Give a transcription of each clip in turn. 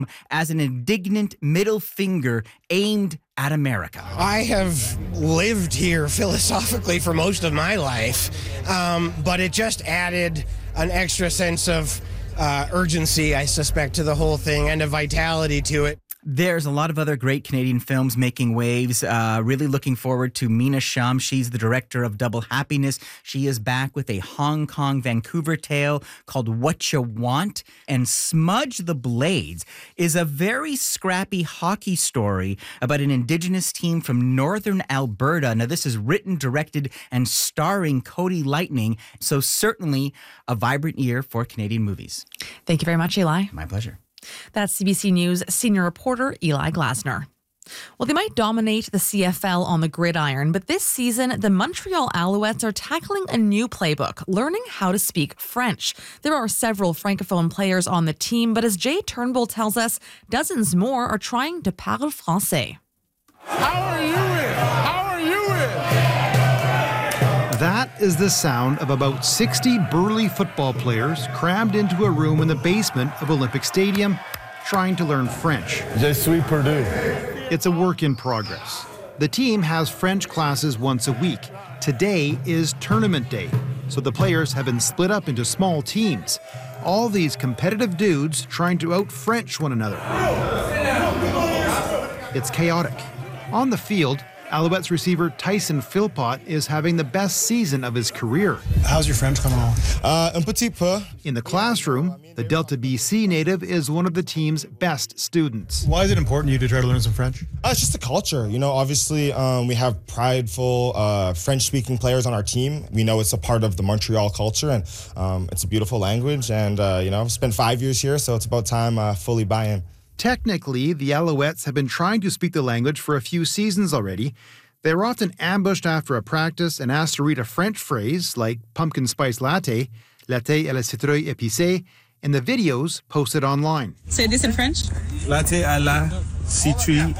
as an indignant middle finger aimed at America. I have lived here philosophically for most of my life, but it just added an extra sense of urgency, I suspect, to the whole thing and a vitality to it. There's a lot of other great Canadian films making waves. Really looking forward to Mina Shum. She's the director of Double Happiness. She is back with a Hong Kong, Vancouver tale called What You Want. And Smudge the Blades is a very scrappy hockey story about an Indigenous team from northern Alberta. Now, this is written, directed, and starring Cody Lightning. So certainly a vibrant year for Canadian movies. Thank you very much, Eli. My pleasure. That's CBC News senior reporter Eli Glasner. Well, they might dominate the CFL on the gridiron, but this season, the Montreal Alouettes are tackling a new playbook, learning how to speak French. There are several Francophone players on the team, but as Jay Turnbull tells us, dozens more are trying to parler français. How are you in? How are you in? That is the sound of about 60 burly football players crammed into a room in the basement of Olympic Stadium trying to learn French. Je suis perdu. It's a work in progress. The team has French classes once a week. Today is tournament day, so the players have been split up into small teams. All these competitive dudes trying to out-French one another. It's chaotic. On the field, Alouettes receiver Tyson Philpott is having the best season of his career. How's your French coming along? Un petit peu. In the classroom, the Delta BC native is one of the team's best students. Why is it important to you to try to learn some French? It's just the culture. You know, obviously, we have prideful French-speaking players on our team. We know it's a part of the Montreal culture, and it's a beautiful language. And, I've spent 5 years here, so it's about time fully buy in. Technically, the Alouettes have been trying to speak the language for a few seasons already. They're often ambushed after a practice and asked to read a French phrase like pumpkin spice latte, latte à la citrouille épicée, in the videos posted online. Say this in French. Latte à la citrouille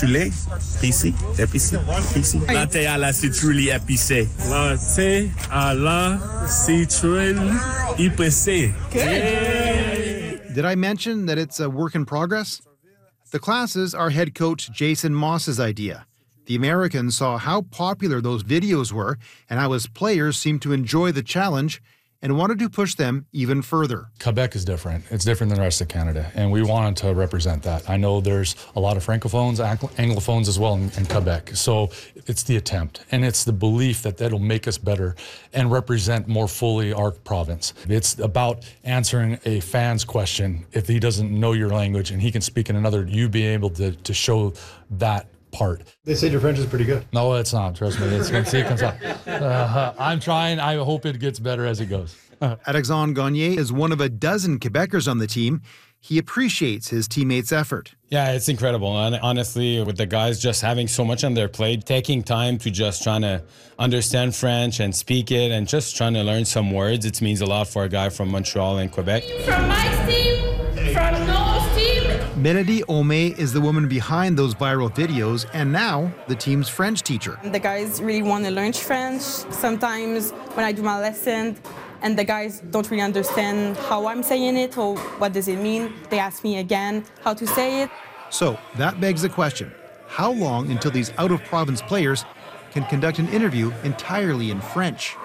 épicée. Latte à la citrouille épicée. Latte à la citrouille épicée. Did I mention that it's a work in progress? The classes are head coach Jason Moss's idea. The Americans saw how popular those videos were and how his players seemed to enjoy the challenge and wanted to push them even further. Quebec is different. It's different than the rest of Canada, and we wanted to represent that. I know there's a lot of Francophones, Anglophones as well in Quebec, so it's the attempt, and it's the belief that that'll make us better and represent more fully our province. It's about answering a fan's question. If he doesn't know your language and he can speak in another, you be able to show that part. They said your French is pretty good. No, it's not. Trust me. It comes out. I'm trying. I hope it gets better as it goes. Alexandre Gagné is one of a dozen Quebecers on the team. He appreciates his teammates' effort. Yeah, it's incredible. And honestly, with the guys just having so much on their plate, taking time to just trying to understand French and speak it and just trying to learn some words, it means a lot for a guy from Montreal and Quebec. From my team, from Noah's team. Melody Omé is the woman behind those viral videos and now the team's French teacher. The guys really want to learn French. Sometimes when I do my lesson and the guys don't really understand how I'm saying it or what does it mean, they ask me again how to say it. So that begs the question, how long until these out-of-province players can conduct an interview entirely in French?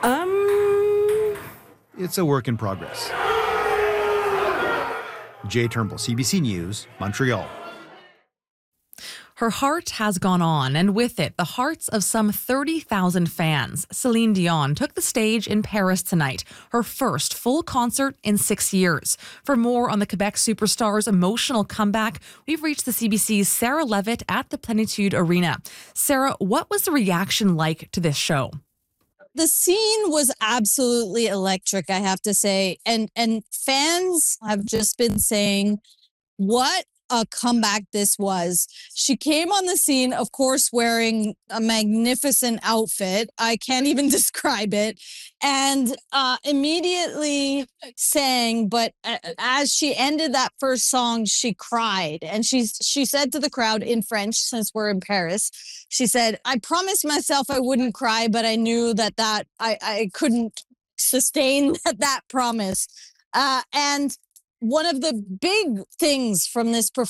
It's a work in progress. Jay Turnbull, CBC News, Montreal. Her heart has gone on, and with it, the hearts of some 30,000 fans. Celine Dion took the stage in Paris tonight, her first full concert in 6 years. For more on the Quebec superstar's emotional comeback, we've reached the CBC's Sarah Levitt at the Plenitude Arena. Sarah, what was the reaction like to this show? The scene was absolutely electric, I have to say. And fans have just been saying, what a comeback this was. She came on the scene, of course, wearing a magnificent outfit. I can't even describe it. And immediately sang, but as she ended that first song, she cried. And she said to the crowd in French, since we're in Paris, she said, I promised myself I wouldn't cry, but I knew that I couldn't sustain that promise. And one of the big things from this performance